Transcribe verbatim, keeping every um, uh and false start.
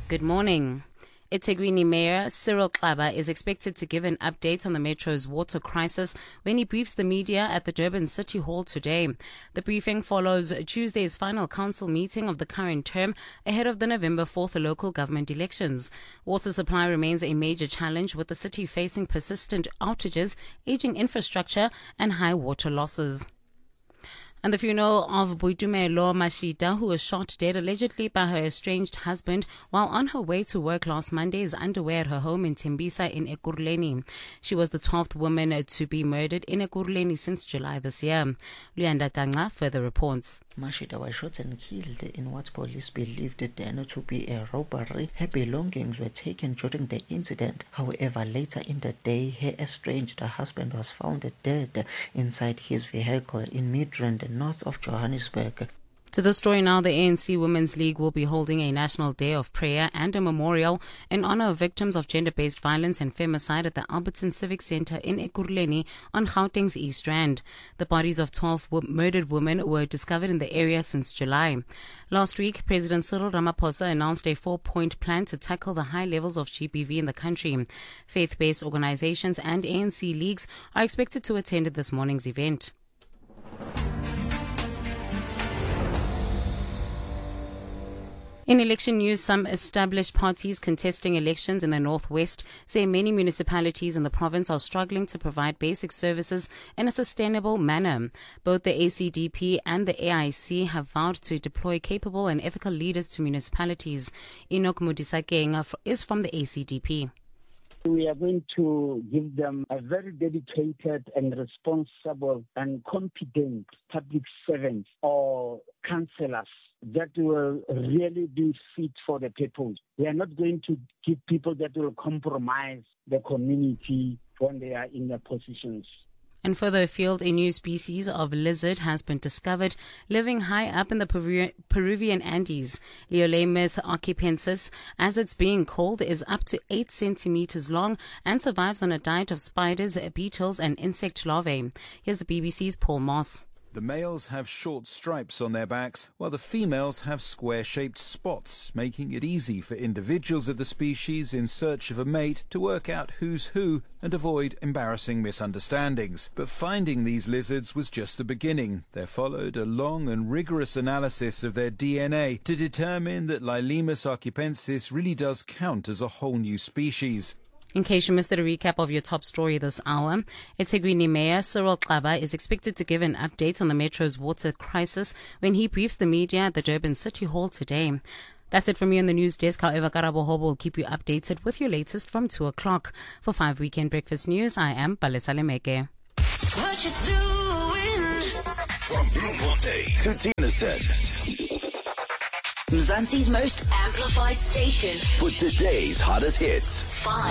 Good morning. eThekwini Mayor Cyril Xaba is expected to give an update on the Metro's water crisis when he briefs the media at the Durban City Hall today. The briefing follows Tuesday's final council meeting of the current term ahead of the November fourth local government elections. Water supply remains a major challenge, with the city facing persistent outages, aging infrastructure and high water losses. And the funeral of Boitumelo Mashita, who was shot dead allegedly by her estranged husband while on her way to work last Monday, is underway at her home in Tembisa in Ekurhuleni. She was the twelfth woman to be murdered in Ekurhuleni since July this year. Luyanda Tanga further reports. Mashita was shot and killed in what police believed then to be a robbery. Her belongings were taken during the incident. However, later in the day, her estranged husband was found dead inside his vehicle in Midrand, north of Johannesburg. To the story now, the A N C Women's League will be holding a national day of prayer and a memorial in honor of victims of gender-based violence and femicide at the Alberton Civic Centre in Ekurhuleni on Gauteng's East Rand. The bodies of twelve murdered women were discovered in the area since July. Last week, President Cyril Ramaphosa announced a four-point plan to tackle the high levels of G B V in the country. Faith-based organizations and A N C leagues are expected to attend this morning's event. In election news, some established parties contesting elections in the northwest say many municipalities in the province are struggling to provide basic services in a sustainable manner. Both the A C D P and the A I C have vowed to deploy capable and ethical leaders to municipalities. Enoch Modisakeng is from the A C D P. We are going to give them a very dedicated and responsible and competent public servants or councillors that will really be fit for the people. We are not going to give people that will compromise the community when they are in their positions. And further afield, a new species of lizard has been discovered living high up in the Peru- Peruvian Andes. Leolemus archipensis, as it's being called, is up to eight centimeters long and survives on a diet of spiders, beetles and insect larvae. Here's the B B C's Paul Moss. The males have short stripes on their backs, while the females have square-shaped spots, making it easy for individuals of the species in search of a mate to work out who's who and avoid embarrassing misunderstandings. But finding these lizards was just the beginning. There followed a long and rigorous analysis of their D N A to determine that Leolemus archipensis really does count as a whole new species. In case you missed the recap of your top story this hour, eThekwini Mayor Cyril Xaba is expected to give an update on the Metro's water crisis when he briefs the media at the Durban City Hall today. That's it from me on the news desk. However, Karabo Hobo will keep you updated with your latest from two o'clock. For five Weekend Breakfast News, I am Palesa Lemeke. What you doing? From Bloemfontein to Tennyson, Mzansi's most amplified station for today's hottest hits. Five.